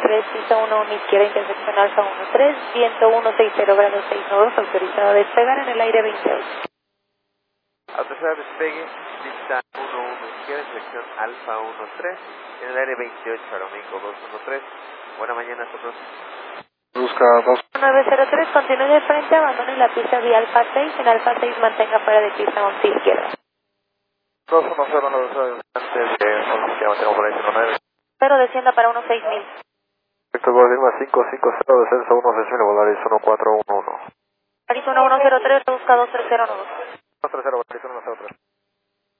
113, pista 11 izquierda, intersección Alfa 13, viento 160 grados 6 nodos, autorizado a despegar en el aire 28. Autorizado a despegue, pista 11 izquierda, intersección Alfa 13, en el aire 28, Aeroméxico 213. Buena mañana a todos. Busca 2. 903, continúe de frente, abandone la pista vía Alfa 6, en Alfa 6 mantenga fuera de pista 11 izquierda. 210, antes de 11, que mantengo por ahí 19. Pero descienda para 16000. Perfecto, Guadalima 550, descenso 16000, Volaris 1411. Arizona 103, busca 230 nodos. 230, Volaris 103.